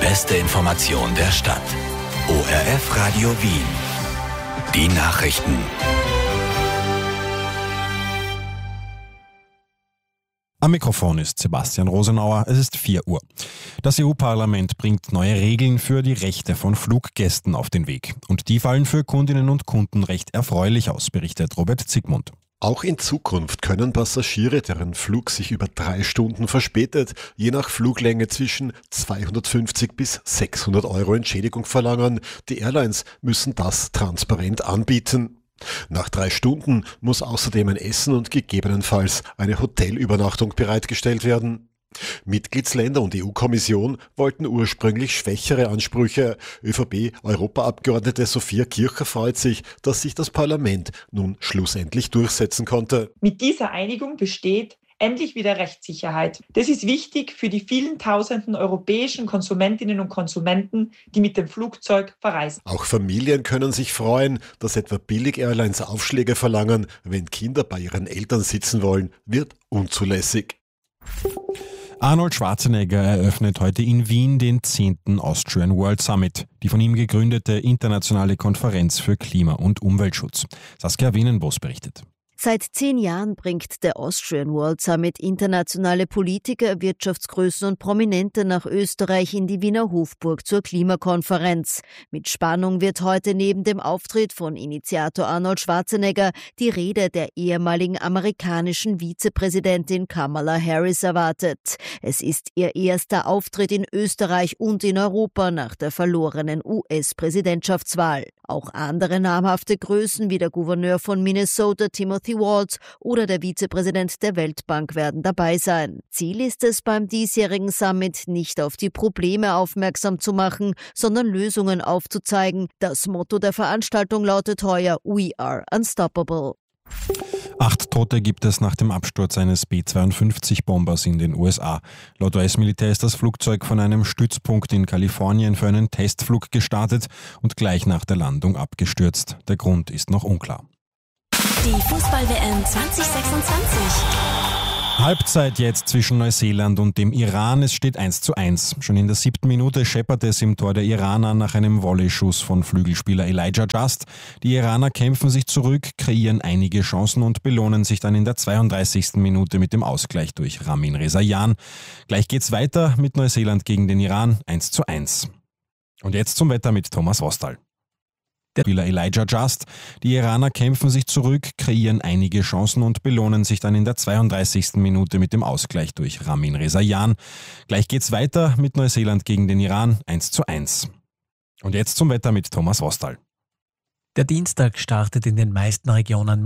beste Information der Stadt. ORF Radio Wien. Die Nachrichten. Am Mikrofon ist Sebastian Rosenauer, es ist 4 Uhr. Das EU-Parlament bringt neue Regeln für die Rechte von Fluggästen auf den Weg. Und die fallen für Kundinnen und Kunden recht erfreulich aus, berichtet Robert Zigmund. Auch in Zukunft können Passagiere, deren Flug sich über 3 Stunden verspätet, je nach Fluglänge zwischen 250 bis 600 Euro Entschädigung verlangen. Die Airlines müssen das transparent anbieten. Nach 3 Stunden muss außerdem ein Essen und gegebenenfalls eine Hotelübernachtung bereitgestellt werden. Mitgliedsländer und EU-Kommission wollten ursprünglich schwächere Ansprüche. ÖVP-Europaabgeordnete Sophia Kircher freut sich, dass sich das Parlament nun schlussendlich durchsetzen konnte. Mit dieser Einigung besteht endlich wieder Rechtssicherheit. Das ist wichtig für die vielen tausenden europäischen Konsumentinnen und Konsumenten, die mit dem Flugzeug verreisen. Auch Familien können sich freuen, dass etwa Billig-Airlines Aufschläge verlangen, wenn Kinder bei ihren Eltern sitzen wollen, wird unzulässig. Arnold Schwarzenegger eröffnet heute in Wien den 10. Austrian World Summit, die von ihm gegründete internationale Konferenz für Klima- und Umweltschutz. Saskia Wienenbos berichtet. Seit 10 Jahren bringt der Austrian World Summit internationale Politiker, Wirtschaftsgrößen und Prominente nach Österreich in die Wiener Hofburg zur Klimakonferenz. Mit Spannung wird heute neben dem Auftritt von Initiator Arnold Schwarzenegger die Rede der ehemaligen amerikanischen Vizepräsidentin Kamala Harris erwartet. Es ist ihr erster Auftritt in Österreich und in Europa nach der verlorenen US-Präsidentschaftswahl. Auch andere namhafte Größen wie der Gouverneur von Minnesota, Timothy Walz, oder der Vizepräsident der Weltbank werden dabei sein. Ziel ist es beim diesjährigen Summit, nicht auf die Probleme aufmerksam zu machen, sondern Lösungen aufzuzeigen. Das Motto der Veranstaltung lautet heuer We are unstoppable. 8 Tote gibt es nach dem Absturz eines B-52-Bombers in den USA. Laut US-Militär ist das Flugzeug von einem Stützpunkt in Kalifornien für einen Testflug gestartet und gleich nach der Landung abgestürzt. Der Grund ist noch unklar. Die Fußball-WM 2026. Halbzeit jetzt zwischen Neuseeland und dem Iran. Es steht 1:1. Schon in der 7. Minute scheppert es im Tor der Iraner nach einem Volleyschuss von Flügelspieler Elijah Just. Die Iraner kämpfen sich zurück, kreieren einige Chancen und belohnen sich dann in der 32. Minute mit dem Ausgleich durch Ramin Rezaian. Gleich geht's weiter mit Neuseeland gegen den Iran 1:1. Und jetzt zum Wetter mit Thomas Rostal. Der Spieler Elijah Just. Die Iraner kämpfen sich zurück, kreieren einige Chancen und belohnen sich dann in der 32. Minute mit dem Ausgleich durch Ramin Rezaian. Gleich geht's weiter mit Neuseeland gegen den Iran 1:1. Und jetzt zum Wetter mit Thomas Rostal. Der Dienstag startet in den meisten Regionen